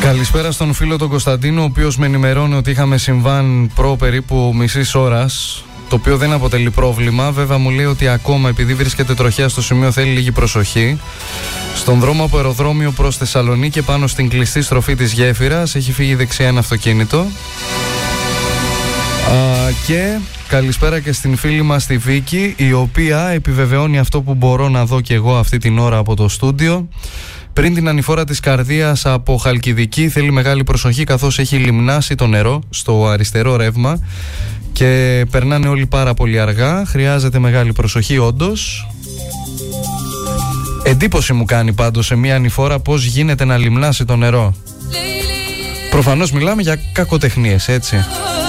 Καλησπέρα στον φίλο τον Κωνσταντίνο, ο οποίος με ενημερώνει ότι είχαμε συμβάν περίπου μισής ώρας, το οποίο δεν αποτελεί πρόβλημα. Βέβαια μου λέει ότι ακόμα, επειδή βρίσκεται τροχιά στο σημείο, θέλει λίγη προσοχή. Στον δρόμο από αεροδρόμιο προς Θεσσαλονίκη, πάνω στην κλειστή στροφή της γέφυρας, έχει φύγει δεξιά ένα αυτοκίνητο. Και καλησπέρα και στην φίλη μας τη Βίκη, η οποία επιβεβαιώνει αυτό που μπορώ να δω και εγώ αυτή την ώρα από το στούντιο. Πριν την ανηφόρα της Καρδίας από Χαλκιδική θέλει μεγάλη προσοχή, καθώς έχει λιμνάσει το νερό στο αριστερό ρεύμα και περνάνε όλοι πάρα πολύ αργά. Χρειάζεται μεγάλη προσοχή όντως. Εντύπωση μου κάνει πάντως σε μια ανηφόρα πώς γίνεται να λιμνάσει το νερό. Προφανώς μιλάμε για κακοτεχνίες, έτσι.